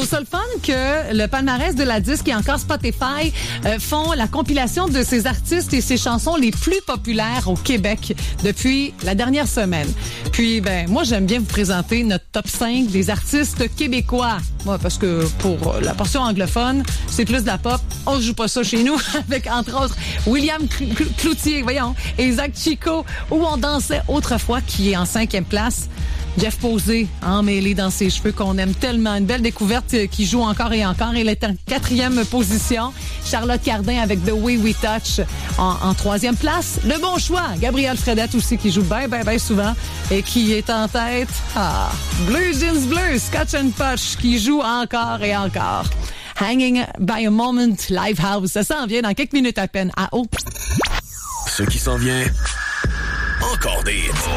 ça le fun que le palmarès de la disque et encore Spotify font la compilation de ces artistes et ces chansons les plus populaires au Québec depuis la dernière semaine. Puis, moi, j'aime bien vous présenter notre top 5 des artistes québécois. Moi, parce que pour la portion anglophone, c'est plus de la pop. On joue pas ça chez nous avec, entre autres, William Cloutier, voyons, et Zach Chico, où on dansait autrefois, qui est en 5e place. Jeff Posé, emmêlé dans ses cheveux qu'on aime tellement. Une belle découverte qui joue encore et encore. Il est en 4e position. Charlotte Cardin avec The Way We Touch en 3e place. Le bon choix, Gabrielle Fredette aussi qui joue bien souvent et qui est en tête. Blue Jeans Bleu, Scotch and Punch qui joue encore et encore. Hanging by a Moment, Livehouse. Ça s'en vient dans quelques minutes à peine. À haut. Ce qui s'en vient, encore des hits.